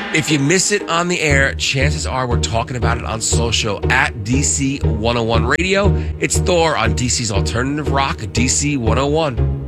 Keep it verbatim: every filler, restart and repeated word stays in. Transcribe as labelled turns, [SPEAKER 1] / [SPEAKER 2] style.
[SPEAKER 1] If you miss it on the air, chances are we're talking about it on social at D C one oh one Radio. It's Thor on D C's Alternative Rock, D C one oh one.